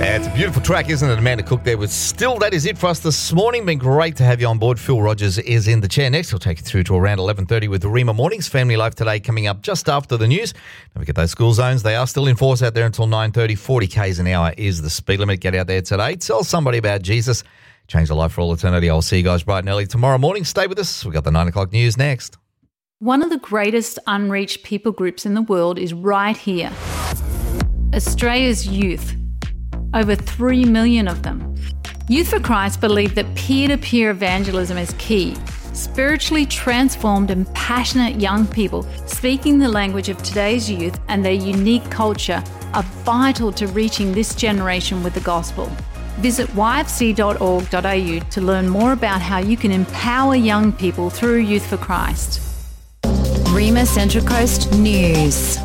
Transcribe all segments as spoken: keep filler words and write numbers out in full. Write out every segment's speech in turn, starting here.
Yeah, it's a beautiful track, isn't it? Amanda Cook there with Still. That is it for us this morning. Been great to have you on board. Phil Rogers is in the chair next. He'll take you through to around eleven thirty with the Rima Mornings. Family Life Today coming up just after the news. Don't forget those school zones. They are still in force out there until nine thirty. forty kays an hour is the speed limit. Get out there today. Tell somebody about Jesus. Change the life for all eternity. I'll see you guys bright and early tomorrow morning. Stay with us. We've got the nine o'clock news next. One of the greatest unreached people groups in the world is right here. Australia's youth. Over three million of them. Youth for Christ believe that peer-to-peer evangelism is key. Spiritually transformed and passionate young people speaking the language of today's youth and their unique culture are vital to reaching this generation with the gospel. Visit y f c dot org dot a u to learn more about how you can empower young people through Youth for Christ. Rima Central Coast News.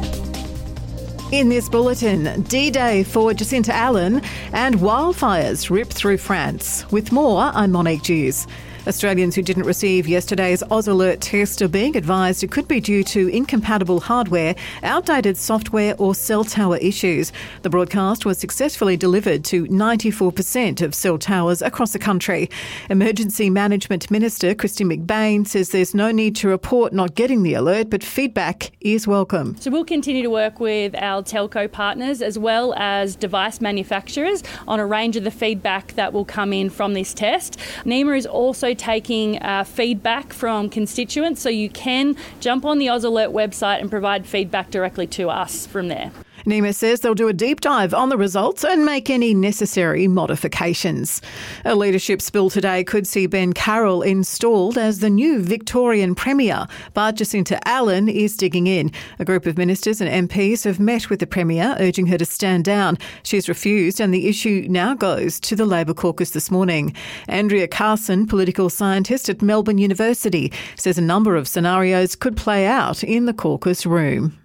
In this bulletin, D-Day for Jacinta Allen and wildfires rip through France. With more, I'm Monique Dews. Australians who didn't receive yesterday's Oz Alert test are being advised it could be due to incompatible hardware, outdated software or cell tower issues. The broadcast was successfully delivered to ninety-four percent of cell towers across the country. Emergency Management Minister Kristy McBain says there's no need to report not getting the alert, but feedback is welcome. So we'll continue to work with our telco partners as well as device manufacturers on a range of the feedback that will come in from this test. NEMA is also taking uh, feedback from constituents, so you can jump on the Oz Alert website and provide feedback directly to us from there. NEMA says they'll do a deep dive on the results and make any necessary modifications. A leadership spill today could see Ben Carroll installed as the new Victorian Premier, but Jacinta Allen is digging in. A group of ministers and M Ps have met with the Premier, urging her to stand down. She's refused, and the issue now goes to the Labor caucus this morning. Andrea Carson, political scientist at Melbourne University, says a number of scenarios could play out in the caucus room.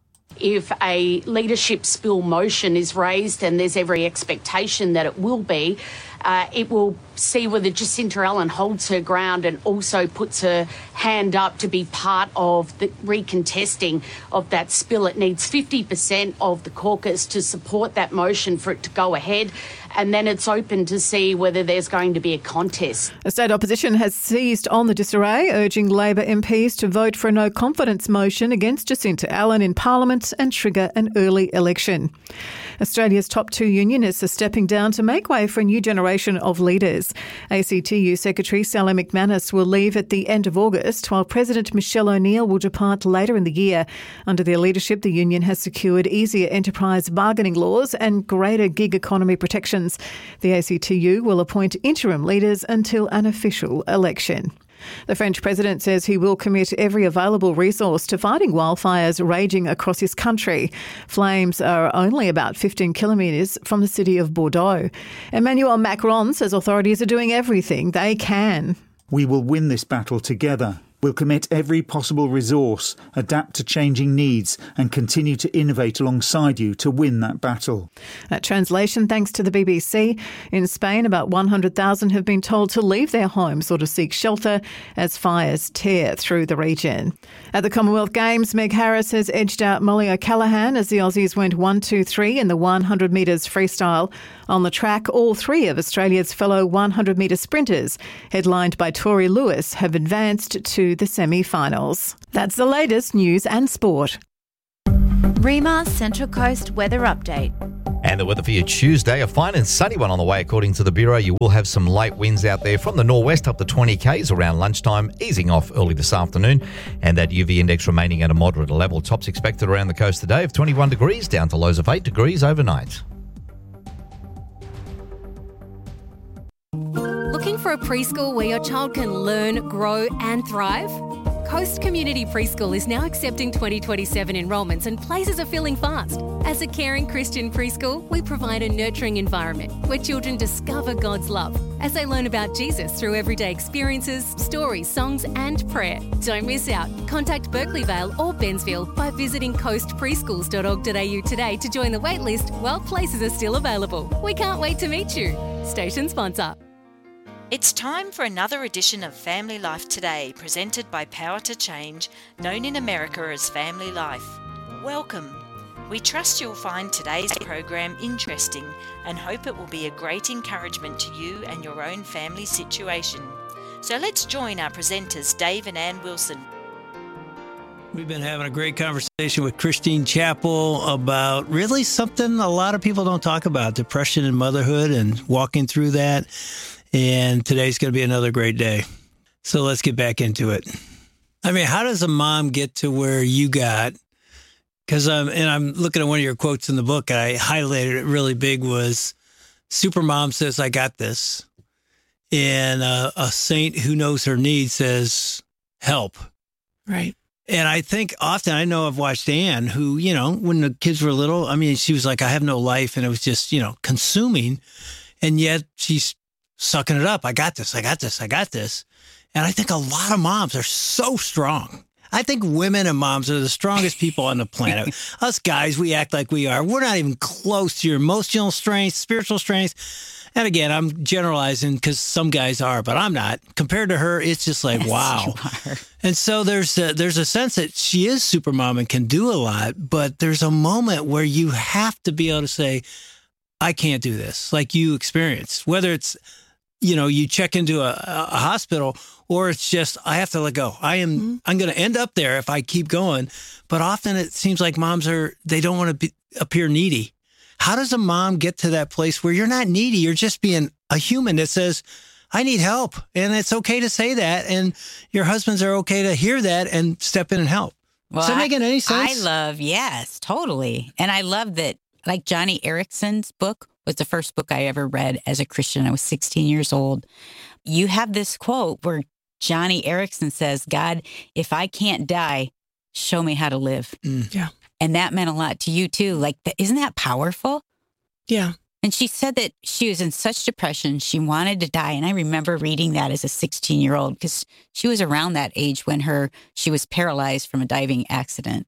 If a leadership spill motion is raised, and there's every expectation that it will be, uh, it will see whether Jacinta Allen holds her ground and also puts her hand up to be part of the recontesting of that spill. It needs fifty percent of the caucus to support that motion for it to go ahead, and then it's open to see whether there's going to be a contest. The state opposition has seized on the disarray, urging Labor M Ps to vote for a no confidence motion against Jacinta Allen in Parliament and trigger an early election. Australia's top two unionists are stepping down to make way for a new generation of leaders. A C T U Secretary Sally McManus will leave at the end of August, while President Michelle O'Neill will depart later in the year. Under their leadership, the union has secured easier enterprise bargaining laws and greater gig economy protections. The A C T U will appoint interim leaders until an official election. The French president says he will commit every available resource to fighting wildfires raging across his country. Flames are only about fifteen kilometres from the city of Bordeaux. Emmanuel Macron says authorities are doing everything they can. We will win this battle together. We'll commit every possible resource, adapt to changing needs and continue to innovate alongside you to win that battle. That translation thanks to the B B C. In Spain, about one hundred thousand have been told to leave their homes or to seek shelter as fires tear through the region. At the Commonwealth Games, Meg Harris has edged out Molly O'Callaghan as the Aussies went one two three in the one hundred metres freestyle. On the track, all three of Australia's fellow one hundred metre sprinters, headlined by Tori Lewis, have advanced to the semi-finals. That's the latest news and sport. Rima Central Coast Weather Update. And the weather for you Tuesday, a fine and sunny one on the way according to the Bureau. You will have some light winds out there from the northwest up to twenty kays around lunchtime, easing off early this afternoon. And that U V index remaining at a moderate level. Tops expected around the coast today of twenty-one degrees down to lows of eight degrees overnight. Looking for a preschool where your child can learn, grow and thrive? Coast Community Preschool is now accepting twenty twenty-seven enrolments and places are filling fast. As a caring Christian preschool, we provide a nurturing environment where children discover God's love as they learn about Jesus through everyday experiences, stories, songs and prayer. Don't miss out. Contact Berkeley Vale or Bensville by visiting coast preschools dot org dot a u today to join the waitlist while places are still available. We can't wait to meet you. Station sponsor. It's time for another edition of Family Life Today, presented by Power to Change, known in America as Family Life. Welcome. We trust you'll find today's program interesting and hope it will be a great encouragement to you and your own family situation. So let's join our presenters, Dave and Ann Wilson. We've been having a great conversation with Christine Chappell about really something a lot of people don't talk about, depression and motherhood and walking through that. And today's going to be another great day. So let's get back into it. I mean, how does a mom get to where you got? Because I'm, and I'm looking at one of your quotes in the book, I highlighted it really big, was Supermom says, I got this. And uh, a saint who knows her needs says, help. Right. And I think often, I know I've watched Ann, who, you know, when the kids were little, I mean, she was like, I have no life. And it was just, you know, consuming. And yet she's sucking it up. I got this. I got this. I got this. And I think a lot of moms are so strong. I think women and moms are the strongest people on the planet. Us guys, we act like we are. We're not even close to your emotional strength, spiritual strength. And again, I'm generalizing because some guys are, but I'm not. Compared to her, it's just like, yes, wow. And so there's a, there's a sense that she is Supermom and can do a lot, but there's a moment where you have to be able to say, I can't do this, like you experienced. Whether it's, you know, you check into a, a hospital, or it's just, I have to let go. I am, mm-hmm. I'm going to end up there if I keep going. But often it seems like moms are, they don't want to be, appear needy. How does a mom get to that place where you're not needy? You're just being a human that says, I need help. And it's okay to say that. And your husbands are okay to hear that and step in and help. Well, Is that I, making any sense? I love, yes, totally. And I love that, like Johnny Erickson's book was the first book I ever read as a Christian. I was sixteen years old. You have this quote where Johnny Erickson says, God, if I can't die, show me how to live. Mm. Yeah. And that meant a lot to you too. Like, isn't that powerful? Yeah. And she said that she was in such depression, she wanted to die. And I remember reading that as a sixteen-year-old because she was around that age when her she was paralyzed from a diving accident.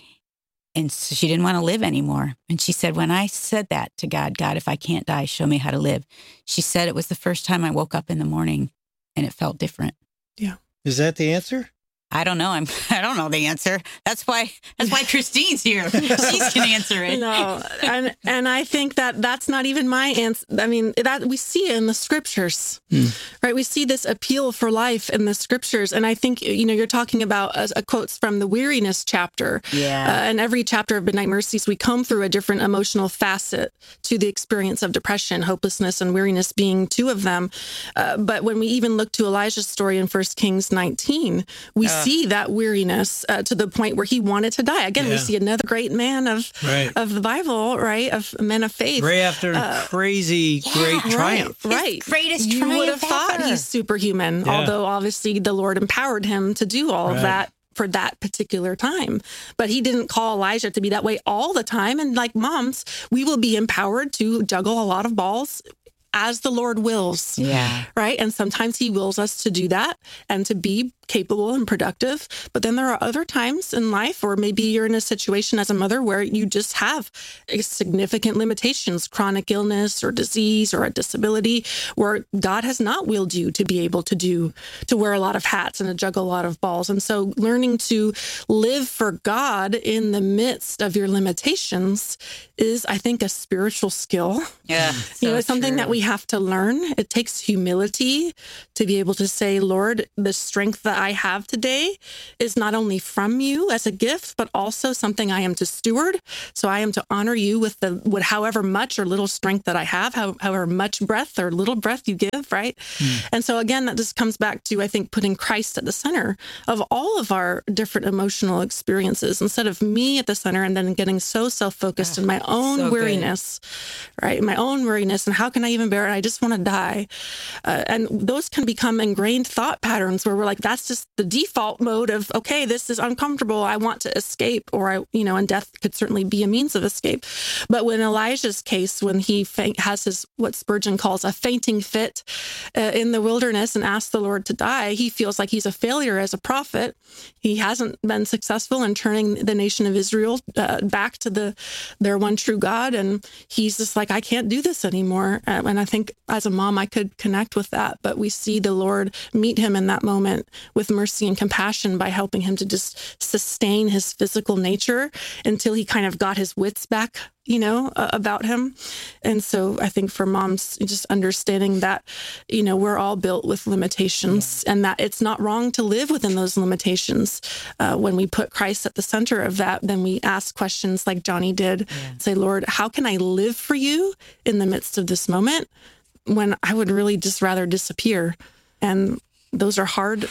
And so she didn't want to live anymore. And she said, when I said that to God, God, if I can't die, show me how to live. She said it was the first time I woke up in the morning and it felt different. Yeah. Is that the answer? I don't know. I'm. I don't know the answer. That's why. That's why Christine's here. She can answer it. No, and and I think that that's not even my answer. I mean, that we see it in the scriptures, mm. right? We see this appeal for life in the scriptures, and I think you know you're talking about a, a quotes from the weariness chapter. Yeah. Uh, and every chapter of Midnight Mercies, we come through a different emotional facet to the experience of depression, hopelessness, and weariness being two of them. Uh, but when we even look to Elijah's story in First Kings nineteen, we. Uh. see that weariness uh, to the point where he wanted to die. Again, yeah. we see another great man of right. of the Bible, right? Of men of faith. Right after uh, crazy, yeah, great triumph. Right. right. Greatest you triumph would have thought ever. He's superhuman, yeah. although obviously the Lord empowered him to do all right. of that for that particular time. But he didn't call Elijah to be that way all the time. And like moms, we will be empowered to juggle a lot of balls as the Lord wills. Yeah. Right. And sometimes he wills us to do that and to be capable and productive. But then there are other times in life, or maybe you're in a situation as a mother where you just have significant limitations, chronic illness or disease or a disability, where God has not willed you to be able to do, to wear a lot of hats and to juggle a lot of balls. And so learning to live for God in the midst of your limitations is, I think, a spiritual skill. Yeah. So you know, it's something true. that we have to learn. It takes humility to be able to say, Lord, the strength that I have today is not only from you as a gift, but also something I am to steward. So I am to honor you with the, with however much or little strength that I have, how, however much breath or little breath you give, right? Mm. And so again, that just comes back to, I think, putting Christ at the center of all of our different emotional experiences, instead of me at the center and then getting so self-focused oh, in my own so weariness, good. right? My own weariness, and how can I even bear it? I just want to die. Uh, and those can become ingrained thought patterns where we're like, that's just the default mode of, okay, this is uncomfortable. I want to escape, or I, you know, and death could certainly be a means of escape. But when Elijah's case, when he faint, has his, what Spurgeon calls a fainting fit uh, in the wilderness and asks the Lord to die, he feels like he's a failure as a prophet. He hasn't been successful in turning the nation of Israel uh, back to the their one true God. And he's just like, I can't do this anymore. Uh, and I think as a mom, I could connect with that. But we see the Lord meet him in that moment with mercy and compassion by helping him to just sustain his physical nature until he kind of got his wits back, you know, uh, about him. And so I think for moms, just understanding that, you know, we're all built with limitations, yeah. and that it's not wrong to live within those limitations. Uh, when we put Christ at the center of that, then we ask questions like Johnny did, yeah. say, Lord, how can I live for you in the midst of this moment when I would really just rather disappear? And those are hard,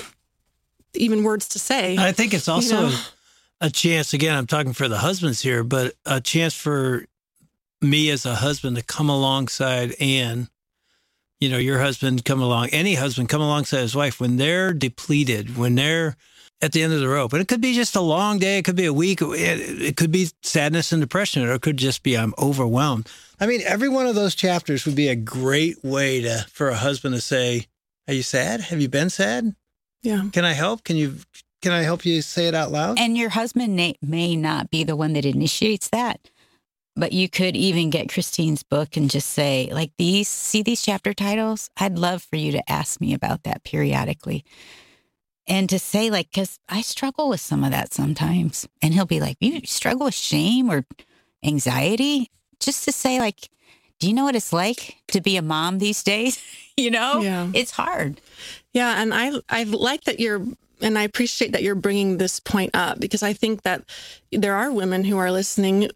even words to say. I think it's also... You know? A chance, again, I'm talking for the husbands here, but a chance for me as a husband to come alongside Anne, you know, your husband come along, any husband come alongside his wife when they're depleted, when they're at the end of the rope. And it could be just a long day. It could be a week. It could be sadness and depression, or it could just be I'm overwhelmed. I mean, every one of those chapters would be a great way to for a husband to say, are you sad? Have you been sad? Yeah. Can I help? Can you... Can I help you say it out loud? And your husband may, may not be the one that initiates that, but you could even get Christine's book and just say, like, these, see these chapter titles? I'd love for you to ask me about that periodically. And to say, like, because I struggle with some of that sometimes. And he'll be like, you struggle with shame or anxiety? Just to say, like, do you know what it's like to be a mom these days? You know, yeah. It's hard. Yeah. And I, I like that you're, and I appreciate that you're bringing this point up, because I think that there are women who are listening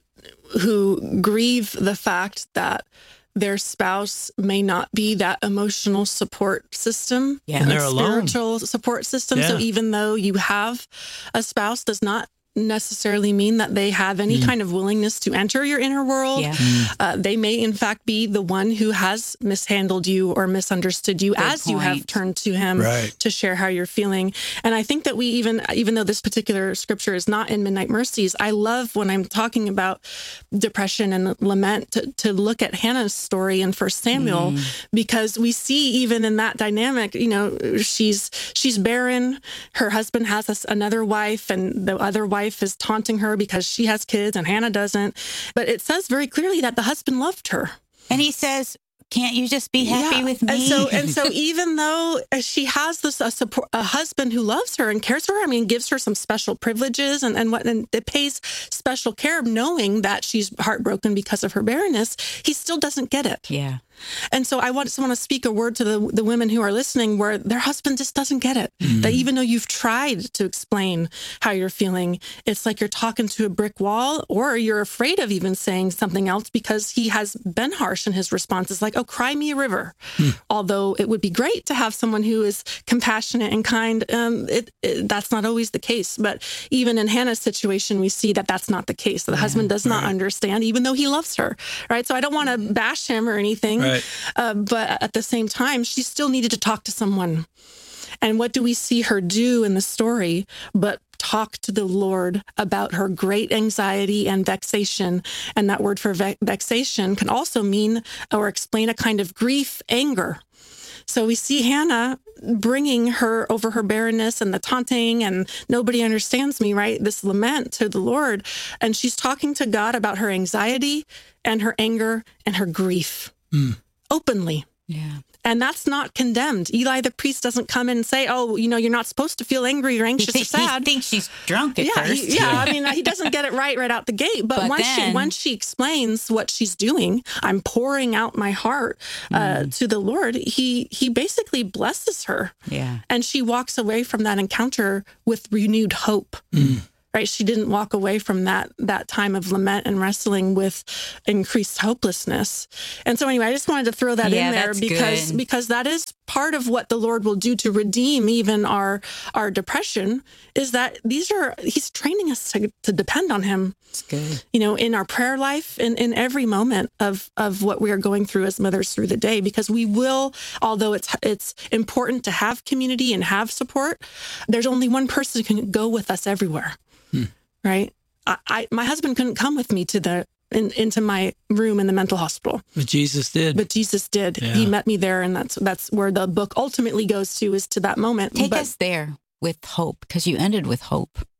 who grieve the fact that their spouse may not be that emotional support system, yeah. and they're spiritual alone. support system. Yeah. So even though you have a spouse, does not necessarily mean that they have any mm. kind of willingness to enter your inner world. Yeah. Mm. Uh, they may, in fact, be the one who has mishandled you or misunderstood you. Good as point. You have turned to him right. to share how you're feeling. And I think that we even, even though this particular scripture is not in Midnight Mercies, I love when I'm talking about depression and lament to, to look at Hannah's story in First Samuel, mm. because we see even in that dynamic, you know, she's she's barren. Her husband has a, another wife, and the other wife is taunting her because she has kids and Hannah doesn't. But it says very clearly that the husband loved her. And he says, can't you just be happy yeah. with me? And so, and so even though she has this a, support, a husband who loves her and cares for her, I mean, gives her some special privileges and, and what, and it pays special care, knowing that she's heartbroken because of her barrenness, he still doesn't get it. Yeah. And so I want, want to speak a word to the, the women who are listening where their husband just doesn't get it. Mm. That even though you've tried to explain how you're feeling, it's like you're talking to a brick wall, or you're afraid of even saying something else because he has been harsh in his responses, like, oh, cry me a river. Mm. Although it would be great to have someone who is compassionate and kind. Um, it, it, that's not always the case. But even in Hannah's situation, we see that that's not the case. The yeah, husband does not right. understand, even though he loves her. Right. So I don't want to bash him or anything. Right. Uh, but at the same time, she still needed to talk to someone. And what do we see her do in the story but talk to the Lord about her great anxiety and vexation? And that word for ve- vexation can also mean or explain a kind of grief, anger. So we see Hannah bringing her over her barrenness and the taunting and nobody understands me, right? This lament to the Lord. And she's talking to God about her anxiety and her anger and her grief. Mm. Openly. Yeah. And that's not condemned. Eli the priest doesn't come in and say, oh, you know, you're not supposed to feel angry or anxious he, or sad. He thinks she's drunk at yeah, first. He, yeah, I mean, he doesn't get it right right out the gate. But, but once, then, she, once she explains what she's doing, I'm pouring out my heart uh, mm. to the Lord, he he basically blesses her. Yeah. And she walks away from that encounter with renewed hope. Mm. Right? She didn't walk away from that that time of lament and wrestling with increased hopelessness. And so anyway, I just wanted to throw that yeah, in there that's because good. because that is part of what the Lord will do to redeem even our our depression, is that these are he's training us to, to depend on him. It's good. You know, in our prayer life and in every moment of of what we are going through as mothers through the day, because we will, although it's it's important to have community and have support, there's only one person who can go with us everywhere. Right. I, I, my husband couldn't come with me to the in, into my room in the mental hospital. But Jesus did. But Jesus did. Yeah. He met me there, and that's that's where the book ultimately goes to, is to that moment. Take but, us there with hope, because you ended with hope.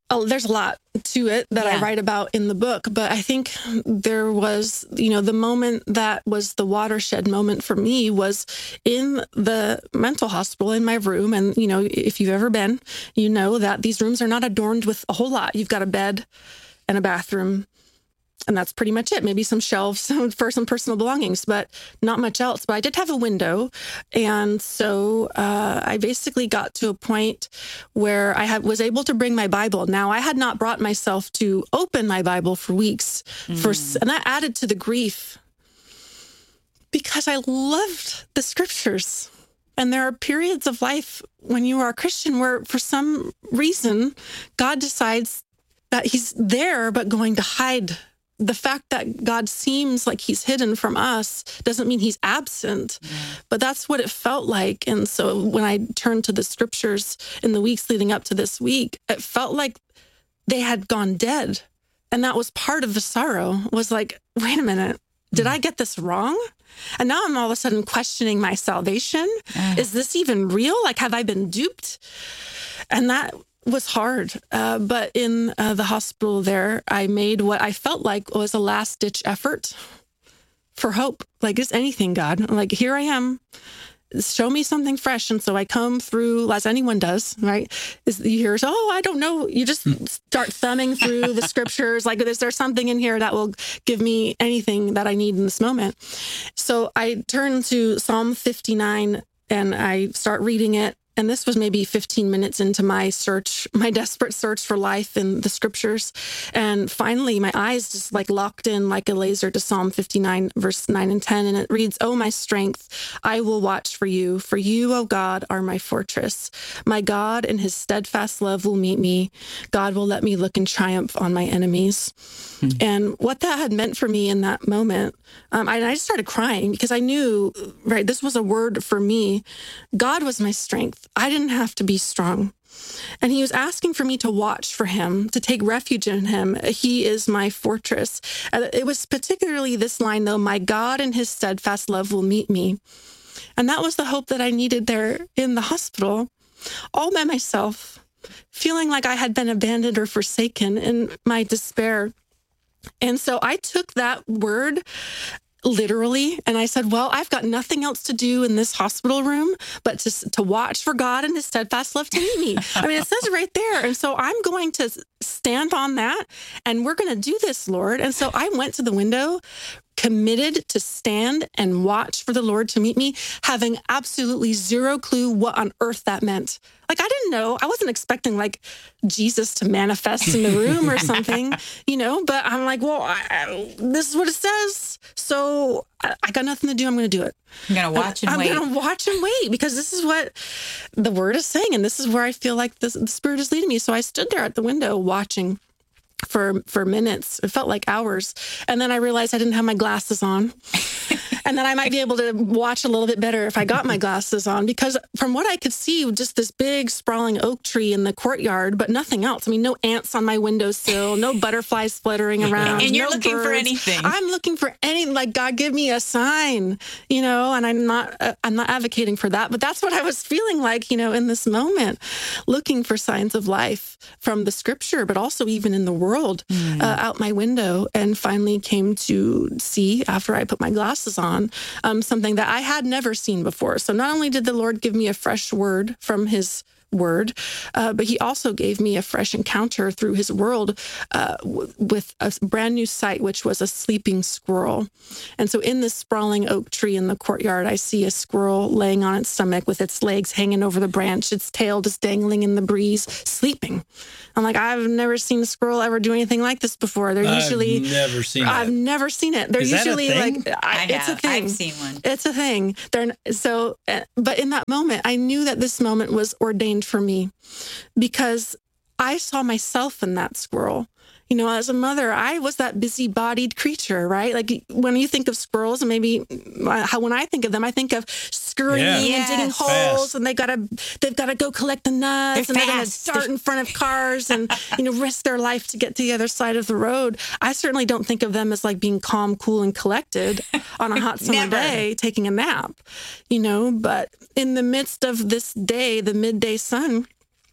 Oh, there's a lot to it that Yeah. I write about in the book, but I think there was, you know, the moment that was the watershed moment for me was in the mental hospital in my room. And, you know, if you've ever been, you know that these rooms are not adorned with a whole lot. You've got a bed and a bathroom, and that's pretty much it. Maybe some shelves for some personal belongings, but not much else. But I did have a window. And so uh, I basically got to a point where I had, was able to bring my Bible. Now, I had not brought myself to open my Bible for weeks. Mm. For, and that added to the grief because I loved the scriptures. And there are periods of life when you are a Christian where for some reason, God decides that he's there, but going to hide. The fact that God seems like he's hidden from us doesn't mean he's absent, yeah. But that's what it felt like. And so when I turned to the scriptures in the weeks leading up to this week, it felt like they had gone dead. And that was part of the sorrow, was like, wait a minute, did I get this wrong? And now I'm all of a sudden questioning my salvation. Uh. Is this even real? Like, have I been duped? And that was hard. Uh, but in uh, the hospital there, I made what I felt like was a last ditch effort for hope. Like, it's anything, God. Like, here I am. Show me something fresh. And so I come through, as anyone does, right? Is you hear, oh, I don't know. You just start thumbing through the scriptures. Like, is there something in here that will give me anything that I need in this moment? So I turn to Psalm fifty-nine and I start reading it. And this was maybe fifteen minutes into my search, my desperate search for life in the scriptures. And finally, my eyes just like locked in like a laser to Psalm fifty-nine, verse nine and ten. And it reads, "Oh, my strength, I will watch for you. For you, O God, are my fortress. My God in his steadfast love will meet me. God will let me look in triumph on my enemies." Hmm. And what that had meant for me in that moment, um, I, I just started crying because I knew, right, this was a word for me. God was my strength. I didn't have to be strong. And he was asking for me to watch for him, to take refuge in him. He is my fortress. It was particularly this line, though, "My God in his steadfast love will meet me." And that was the hope that I needed there in the hospital, all by myself, feeling like I had been abandoned or forsaken in my despair. And so I took that word literally. And I said, well, I've got nothing else to do in this hospital room but to, to watch for God and his steadfast love to meet me. I mean, it says right there. And so I'm going to stand on that and we're going to do this, Lord. And so I went to the window, committed to stand and watch for the Lord to meet me, having absolutely zero clue what on earth that meant. Like, I didn't know. I wasn't expecting like Jesus to manifest in the room or something, you know, but I'm like, well, I, I, this is what it says. So I, I got nothing to do. I'm going to do it. I'm going to watch and I'm wait. I'm going to watch and wait because this is what the word is saying. And this is where I feel like the, the Spirit is leading me. So I stood there at the window watching for for minutes. It felt like hours. And then I realized I didn't have my glasses on. And then I might be able to watch a little bit better if I got my glasses on, because from what I could see, just this big sprawling oak tree in the courtyard, but nothing else. I mean, no ants on my windowsill, no butterflies fluttering around. And you're no looking birds. for anything. I'm looking for any, like, God, give me a sign, you know, and I'm not, uh, I'm not advocating for that, but that's what I was feeling like, you know, in this moment, looking for signs of life from the scripture, but also even in the world mm. uh, out my window, and finally came to see, after I put my glasses on, Um, something that I had never seen before. So not only did the Lord give me a fresh word from his word, uh, but he also gave me a fresh encounter through his world uh, w- with a brand new sight, which was a sleeping squirrel. And so in this sprawling oak tree in the courtyard, I see a squirrel laying on its stomach with its legs hanging over the branch, its tail just dangling in the breeze, sleeping. I'm like, I've never seen a squirrel ever do anything like this before. They're I've usually never seen it. I've never seen it. They're Is that a usually thing? like I, I it's have. a thing. I've seen one. It's a thing. They're so uh, but in that moment, I knew that this moment was ordained for me because I saw myself in that squirrel. You know, as a mother, I was that busy-bodied creature, right? Like when you think of squirrels, and maybe how when I think of them, I think of scurrying Yeah. and Yes. digging holes, Fast. and they gotta they've got to go collect the nuts, They're and they're going to fast. start in front of cars, and you know, risk their life to get to the other side of the road. I certainly don't think of them as like being calm, cool, and collected on a hot summer Never. day, taking a nap. You know, but in the midst of this day, the midday sun,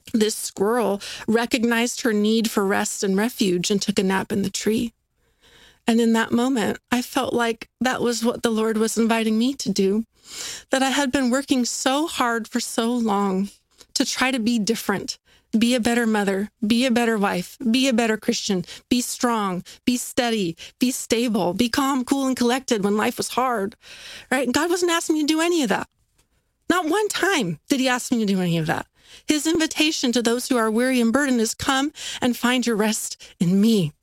this squirrel recognized her need for rest and refuge and took a nap in the tree. And in that moment, I felt like that was what the Lord was inviting me to do, that I had been working so hard for so long to try to be different, be a better mother, be a better wife, be a better Christian, be strong, be steady, be stable, be calm, cool, and collected when life was hard, right? And God wasn't asking me to do any of that. Not one time did he ask me to do any of that. His invitation to those who are weary and burdened is come and find your rest in me.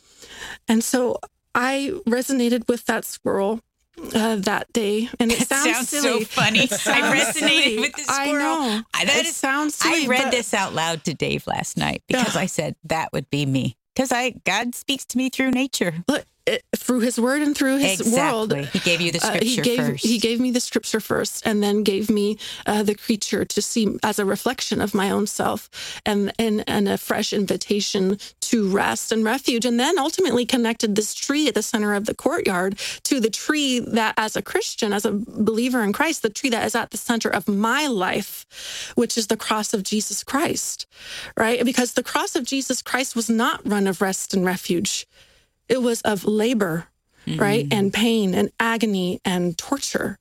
And so I resonated with that squirrel uh, that day. And it that sounds, sounds silly. so funny. I resonated silly. with the I squirrel. know. I, that it is, sounds silly. I read but, this out loud to Dave last night because Yeah. I said that would be me. Because I God speaks to me through nature. Look, it, through his word and through his exactly. world. He gave you the Uh, scripture he gave, first. He gave me the scripture first and then gave me uh, the creature to see as a reflection of my own self and, and, and a fresh invitation to rest and refuge. And then ultimately connected this tree at the center of the courtyard to the tree that as a Christian, as a believer in Christ, the tree that is at the center of my life, which is the cross of Jesus Christ, right? Because the cross of Jesus Christ was not one of rest and refuge. It was of labor, mm-hmm. right? And pain and agony and torture.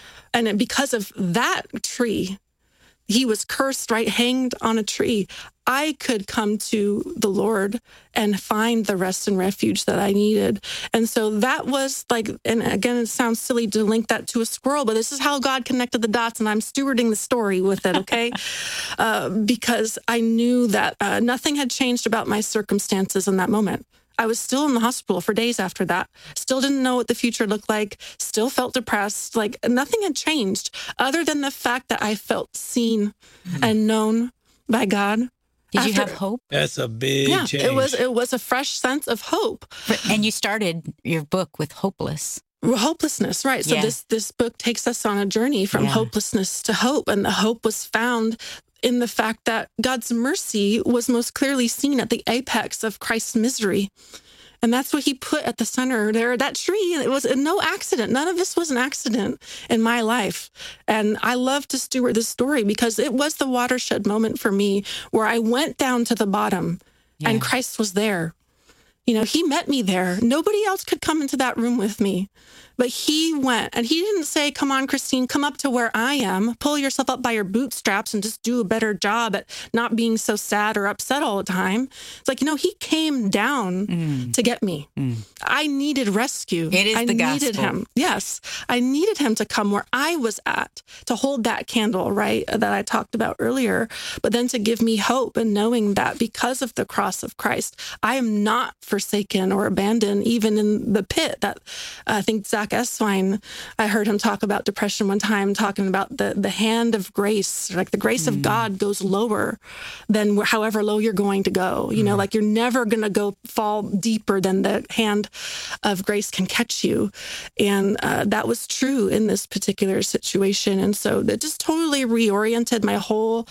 And because of that tree, he was cursed, right? Hanged on a tree. I could come to the Lord and find the rest and refuge that I needed. And so that was like, and again, it sounds silly to link that to a squirrel, but this is how God connected the dots, and I'm stewarding the story with it, okay? uh, because I knew that uh, nothing had changed about my circumstances in that moment. I was still in the hospital for days after that. Still didn't know what the future looked like. Still felt depressed. Like nothing had changed other than the fact that I felt seen mm-hmm. and known by God. Did after, you have hope? That's a big yeah, change. it was, it was a fresh sense of hope. And you started your book with hopeless. Hopelessness, right? So yeah. this this book takes us on a journey from yeah. hopelessness to hope. And the hope was found in the fact that God's mercy was most clearly seen at the apex of Christ's misery. And that's what he put at the center there, that tree. It was no accident. None of this was an accident in my life. And I love to steward this story because it was the watershed moment for me where I went down to the bottom yeah. and Christ was there. You know, he met me there. Nobody else could come into that room with me. But he went, and he didn't say, come on, Christine, come up to where I am. Pull yourself up by your bootstraps and just do a better job at not being so sad or upset all the time. It's like, you know, he came down mm. to get me. Mm. I needed rescue. It is I the needed gospel. him. Yes. I needed him to come where I was at, to hold that candle, right, that I talked about earlier, but then to give me hope and knowing that because of the cross of Christ, I am not forsaken or abandoned, even in the pit that I think Zach Eswine, I heard him talk about depression one time, talking about the, the hand of grace, like the grace mm. of God goes lower than however low you're going to go. You mm. know, like you're never going to go fall deeper than the hand of grace can catch you. And uh, that was true in this particular situation. And so that just totally reoriented my whole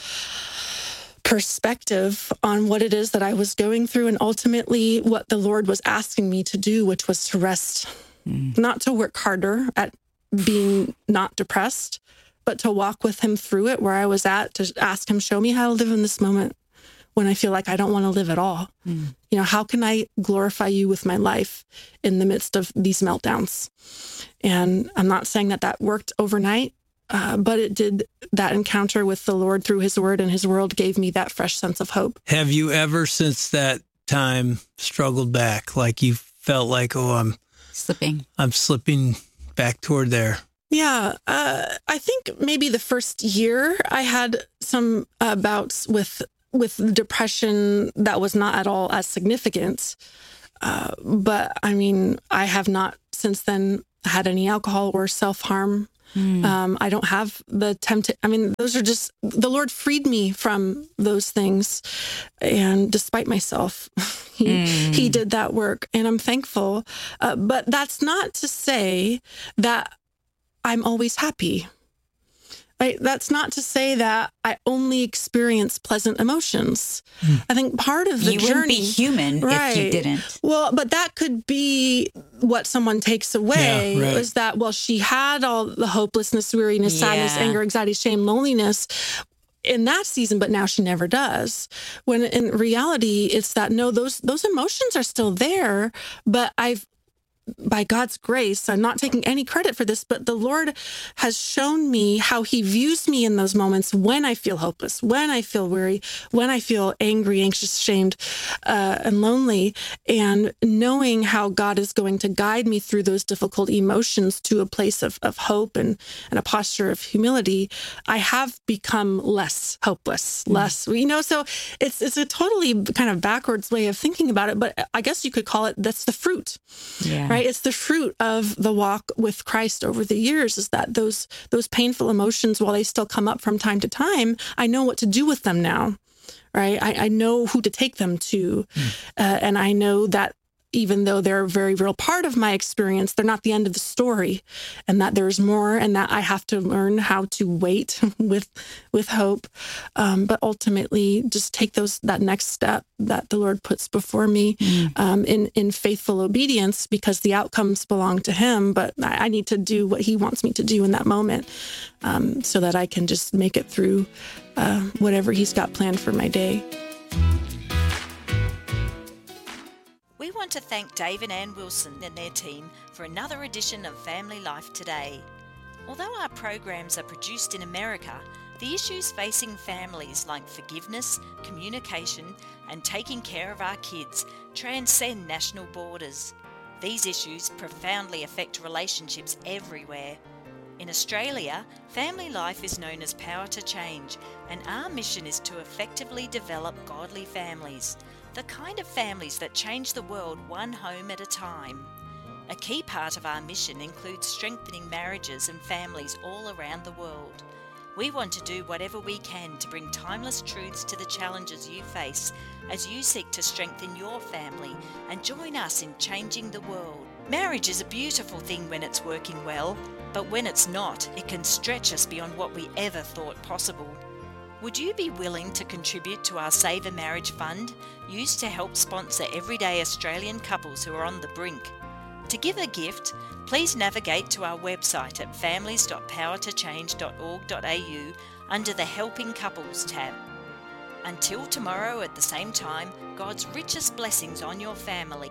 perspective on what it is that I was going through and ultimately what the Lord was asking me to do, which was to rest. Not to work harder at being not depressed, but to walk with him through it where I was at, to ask him, show me how to live in this moment when I feel like I don't want to live at all. Mm. You know, how can I glorify you with my life in the midst of these meltdowns? And I'm not saying that that worked overnight, uh, but it did. That encounter with the Lord through his word and his world gave me that fresh sense of hope. Have you ever since that time struggled back? Like you felt like, oh, I'm Slipping. I'm slipping back toward there. Yeah. Uh, I think maybe the first year I had some uh, bouts with with depression that was not at all as significant. Uh, but I mean, I have not since then had any alcohol or self-harm. Mm. Um, I don't have the temptation. I mean, those are just, the Lord freed me from those things. And despite myself, he, mm. he did that work and I'm thankful. Uh, but that's not to say that I'm always happy. Right? That's not to say that I only experience pleasant emotions. Mm. I think part of the you journey... You wouldn't be human right, if you didn't. Well, but that could be what someone takes away, yeah, right. is that, well, she had all the hopelessness, weariness, yeah. sadness, anger, anxiety, shame, loneliness. in that season, but now she never does. When in reality, it's that, no, those those emotions are still there, but I've, by God's grace, I'm not taking any credit for this, but the Lord has shown me how he views me in those moments when I feel hopeless, when I feel weary, when I feel angry, anxious, ashamed, uh, and lonely. And knowing how God is going to guide me through those difficult emotions to a place of, of hope and, and a posture of humility, I have become less hopeless, mm. less, you know, so it's, it's a totally kind of backwards way of thinking about it, but I guess you could call it, that's the fruit, yeah. right? It's the fruit of the walk with Christ over the years, is that those those painful emotions, while they still come up from time to time, I know what to do with them now, right? I, I know who to take them to. Mm. Uh, and I know that even though they're a very real part of my experience, they're not the end of the story, and that there's more, and that I have to learn how to wait with with hope, um, but ultimately just take those that next step that the Lord puts before me mm. um, in, in faithful obedience, because the outcomes belong to him, but I, I need to do what he wants me to do in that moment, um, so that I can just make it through uh, whatever he's got planned for my day. We want to thank Dave and Ann Wilson and their team for another edition of Family Life Today. Although our programs are produced in America, the issues facing families like forgiveness, communication, and taking care of our kids transcend national borders. These issues profoundly affect relationships everywhere. In Australia, Family Life is known as Power to Change, and our mission is to effectively develop godly families, the kind of families that change the world one home at a time. A key part of our mission includes strengthening marriages and families all around the world. We want to do whatever we can to bring timeless truths to the challenges you face as you seek to strengthen your family and join us in changing the world. Marriage is a beautiful thing when it's working well, but when it's not, it can stretch us beyond what we ever thought possible. Would you be willing to contribute to our Save a Marriage Fund, used to help sponsor everyday Australian couples who are on the brink? To give a gift, please navigate to our website at families dot power to change dot org dot a u under the Helping Couples tab. Until tomorrow at the same time, God's richest blessings on your family.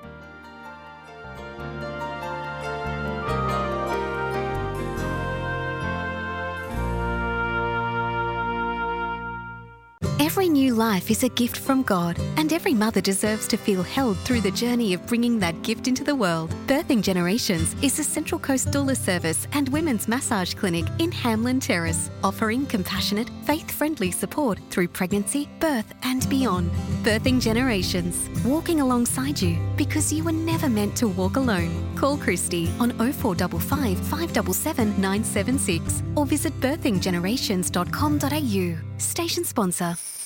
Every new life is a gift from God, and every mother deserves to feel held through the journey of bringing that gift into the world. Birthing Generations is a Central Coast doula service and women's massage clinic in Hamlin Terrace, offering compassionate, faith-friendly support through pregnancy, birth and beyond. Birthing Generations, walking alongside you because you were never meant to walk alone. Call Christy on oh four five five, five seven seven, nine seven six or visit birthing generations dot com dot a u. Station sponsor.